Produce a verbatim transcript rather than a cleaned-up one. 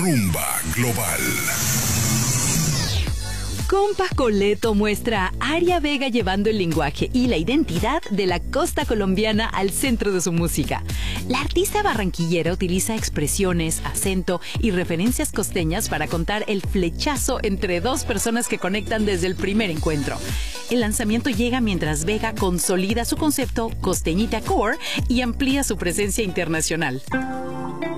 Rumba Global. Compa Coleto muestra a Aria Vega llevando el lenguaje y la identidad de la costa colombiana al centro de su música. La artista barranquillera utiliza expresiones, acento y referencias costeñas para contar el flechazo entre dos personas que conectan desde el primer encuentro. El lanzamiento llega mientras Vega consolida su concepto Costeñita Core y amplía su presencia internacional.